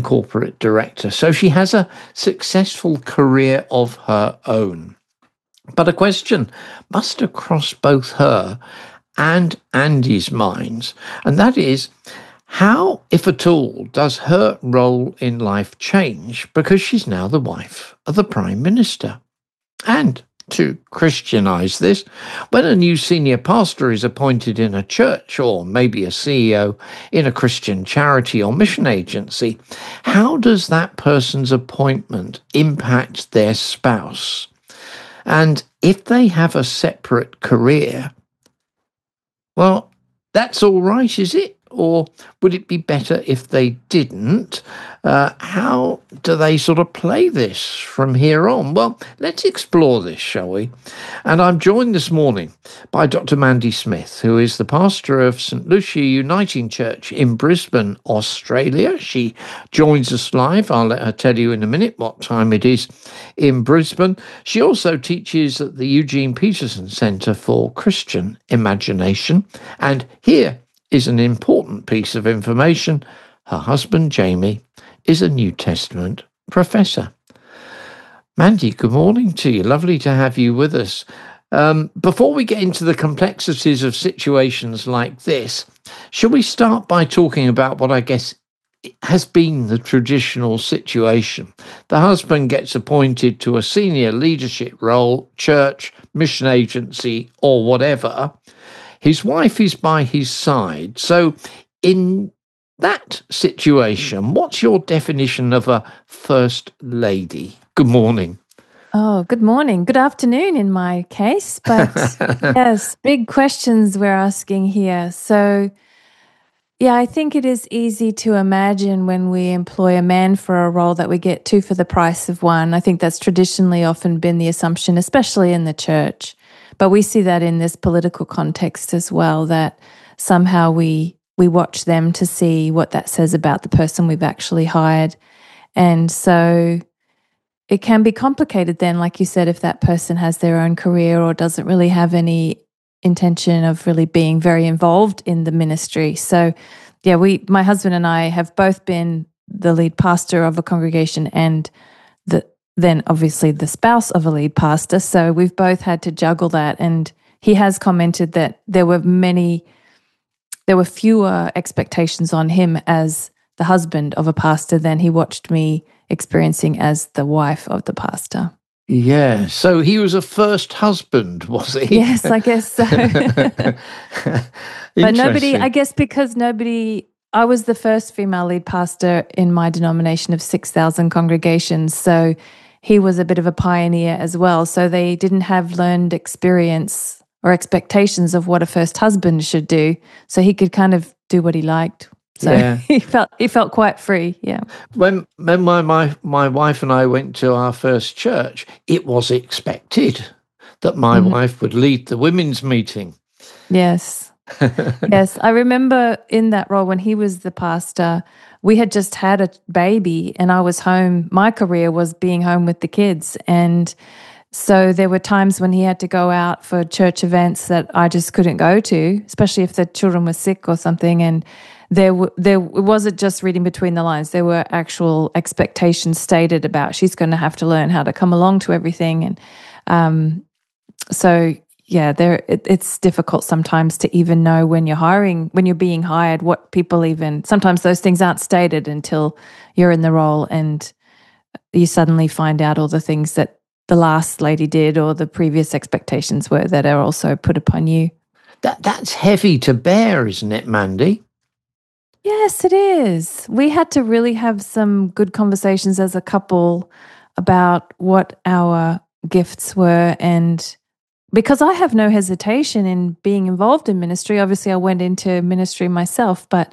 corporate director. So she has a successful career of her own. But a question must have crossed both her and Andy's minds, and that is, how, if at all, does her role in life change because she's now the wife of the Prime Minister? And to Christianise this, when a new senior pastor is appointed in a church or maybe a CEO in a Christian charity or mission agency, how does that person's appointment impact their spouse? And if they have a separate career, well, that's all right, is it? Or would it be better if they didn't? How do they sort of play this from here on? Well, let's explore this, shall we? And I'm joined this morning by Dr. Mandy Smith, who is the pastor of St. Lucia Uniting Church in Brisbane, Australia. She joins us live. I'll let her tell you in a minute what time it is in Brisbane. She also teaches at the Eugene Peterson Centre for Christian Imagination. And here is an important piece of information. Her husband, Jamie, is a New Testament professor. Mandy, good morning to you. Lovely to have you with us. Before we get into the complexities of situations like this, shall we start by talking about what I guess has been the traditional situation? The husband gets appointed to a senior leadership role, church, mission agency, or whatever. His wife is by his side. So in that situation, what's your definition of a first lady? Good morning. Oh, good morning. Good afternoon in my case. But yes, big questions we're asking here. So yeah, I think it is easy to imagine when we employ a man for a role that we get two for the price of one. I think that's traditionally often been the assumption, especially in the church. But we see that in this political context as well, that somehow we watch them to see what that says about the person we've actually hired. And so it can be complicated then, like you said, if that person has their own career or doesn't really have any intention of really being very involved in the ministry. So yeah, my husband and I have both been the lead pastor of a congregation and then obviously the spouse of a lead pastor. So we've both had to juggle that. And he has commented that there were fewer expectations on him as the husband of a pastor than he watched me experiencing as the wife of the pastor. Yeah, so he was a first husband, was he? Yes, I guess so. But nobody, I guess because I was the first female lead pastor in my denomination of 6,000 congregations. So he was a bit of a pioneer as well. So they didn't have learned experience or expectations of what a first husband should do. So he could kind of do what he liked. So yeah. he felt quite free. Yeah. When my wife and I went to our first church, it was expected that my wife would lead the women's meeting. Yes. Yes. I remember in that role when he was the pastor, we had just had a baby and I was home. My career was being home with the kids. And so there were times when he had to go out for church events that I just couldn't go to, especially if the children were sick or something. And it wasn't just reading between the lines. There were actual expectations stated about she's going to have to learn how to come along to everything. And so yeah, it's difficult sometimes to even know when you're being hired, what people sometimes those things aren't stated until you're in the role and you suddenly find out all the things that the last lady did or the previous expectations were that are also put upon you. That's heavy to bear, isn't it, Mandy? Yes, it is. We had to really have some good conversations as a couple about what our gifts were, and because I have no hesitation in being involved in ministry. Obviously, I went into ministry myself, but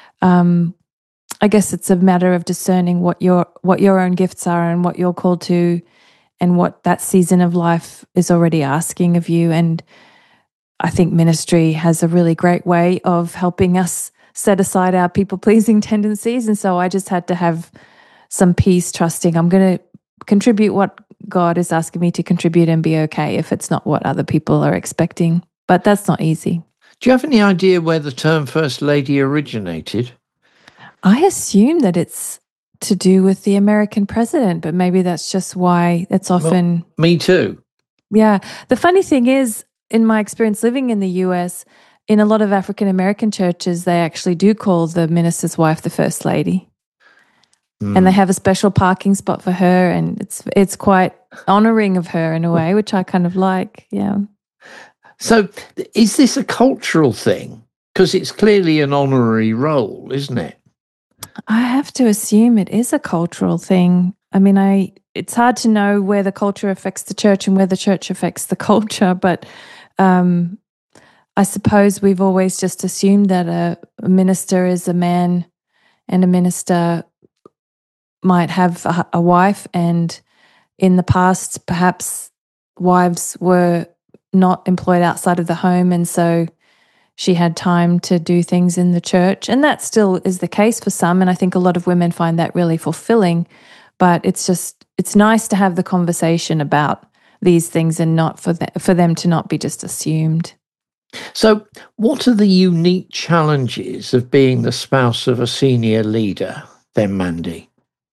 I guess it's a matter of discerning what your own gifts are and what you're called to and what that season of life is already asking of you. And I think ministry has a really great way of helping us set aside our people-pleasing tendencies. And so I just had to have some peace, trusting I'm going to contribute what God is asking me to contribute and be okay if it's not what other people are expecting. But that's not easy. Do you have any idea where the term First Lady originated? I assume that it's to do with the American president, but maybe that's just why it's often. Well, me too. Yeah. The funny thing is, in my experience living in the US, in a lot of African American churches, they actually do call the minister's wife the first lady. And they have a special parking spot for her, and it's quite honoring of her in a way, which I kind of like. Yeah. So is this a cultural thing? Because it's clearly an honorary role, isn't it? I have to assume it is a cultural thing. I mean, it's hard to know where the culture affects the church and where the church affects the culture, but I suppose we've always just assumed that a minister is a man, and a minister might have a wife, and in the past, perhaps wives were not employed outside of the home, and so she had time to do things in the church. And that still is the case for some, and I think a lot of women find that really fulfilling. But it's nice to have the conversation about these things and not for them to not be just assumed. So what are the unique challenges of being the spouse of a senior leader then, Mandy?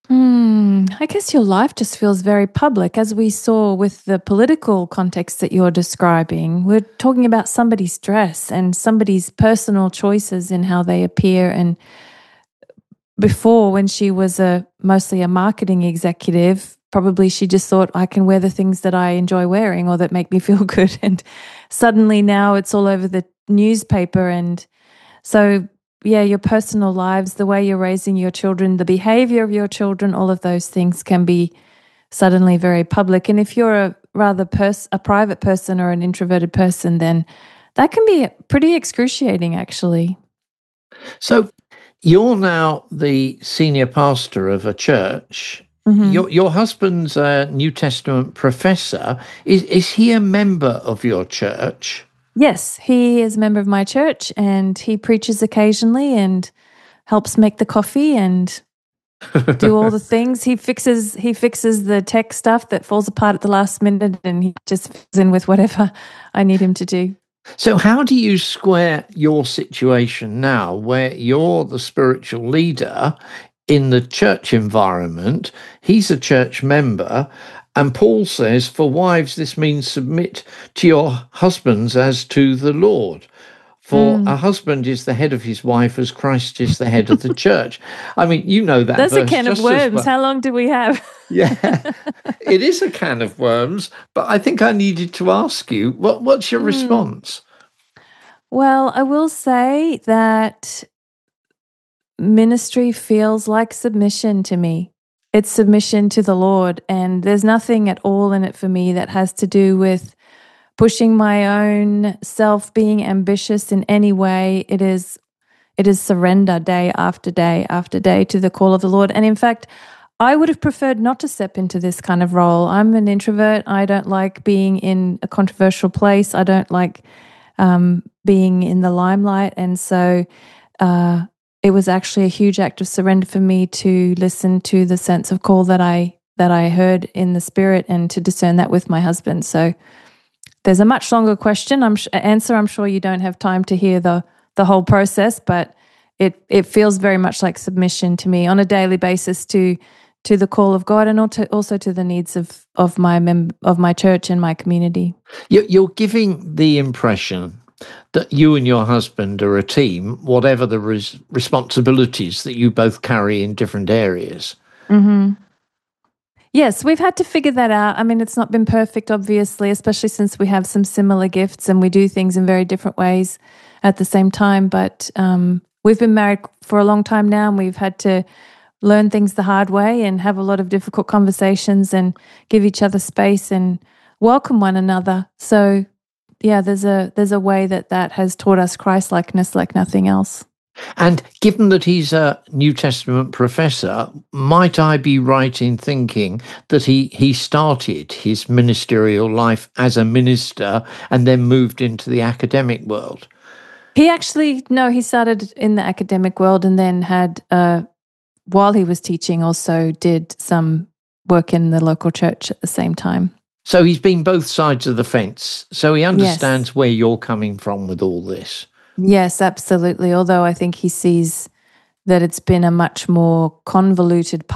I guess your life just feels very public, as we saw with the political context that you're describing. We're talking about somebody's dress and somebody's personal choices in how they appear. And before, when she was mostly a marketing executive, probably she just thought, I can wear the things that I enjoy wearing or that make me feel good. And suddenly now it's all over the newspaper. And so yeah, your personal lives, the way you're raising your children, the behavior of your children, all of those things can be suddenly very public. And if you're a private person or an introverted person, then that can be pretty excruciating, actually. So you're now the senior pastor of a church. Mm-hmm. Your husband's a New Testament professor. Is he a member of your church? Yes, he is a member of my church, and he preaches occasionally and helps make the coffee and do all the things. He fixes the tech stuff that falls apart at the last minute, and he just fits in with whatever I need him to do. So how do you square your situation now where you're the spiritual leader in the church environment, he's a church member, and Paul says, for wives, this means submit to your husbands as to the Lord. For a husband is the head of his wife as Christ is the head of the church. I mean, you know that That's verse a can of worms. Well. How long do we have? Yeah, it is a can of worms, but I think I needed to ask you, what's your response? Well, I will say that ministry feels like submission to me. It's submission to the Lord, and there's nothing at all in it for me that has to do with pushing my own self, being ambitious in any way. It is surrender day after day after day to the call of the Lord. And in fact, I would have preferred not to step into this kind of role. I'm an introvert. I don't like being in a controversial place. I don't like being in the limelight. And so it was actually a huge act of surrender for me to listen to the sense of call that I heard in the spirit, and to discern that with my husband. So there's a much longer question. Answer. I'm sure you don't have time to hear the whole process, but it feels very much like submission to me on a daily basis to the call of God, and also to the needs of my church and my community. You're giving the impression that you and your husband are a team, whatever the responsibilities that you both carry in different areas. Mm-hmm. Yes, we've had to figure that out. I mean, it's not been perfect, obviously, especially since we have some similar gifts and we do things in very different ways at the same time. But we've been married for a long time now, and we've had to learn things the hard way and have a lot of difficult conversations and give each other space and welcome one another. So yeah, there's a way that has taught us Christ-likeness like nothing else. And given that he's a New Testament professor, might I be right in thinking that he started his ministerial life as a minister and then moved into the academic world? He started in the academic world, and then had, while he was teaching, also did some work in the local church at the same time. So he's been both sides of the fence. So he understands where you're coming from with all this. Yes, absolutely. Although I think he sees that it's been a much more convoluted